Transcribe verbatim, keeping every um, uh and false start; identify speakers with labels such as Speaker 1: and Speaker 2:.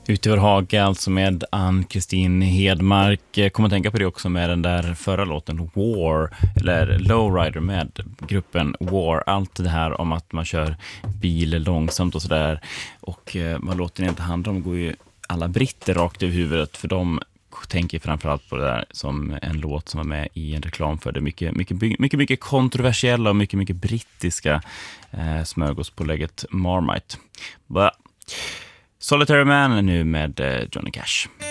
Speaker 1: Ut över Haga, alltså med Ann-Kristin Hedmark. Kommer att tänka på det också med den där förra låten War, eller Lowrider med gruppen War. Allt det här om att man kör bil långsamt och sådär. Och eh, vad låten inte handlar om går ju alla britter rakt över huvudet, för de tänker framförallt på det där som en låt som var med i en reklam för det mycket, mycket, mycket, mycket kontroversiella och mycket, mycket brittiska eh, smörgåspålägget Marmite. But Solitary Man nu med Johnny Cash.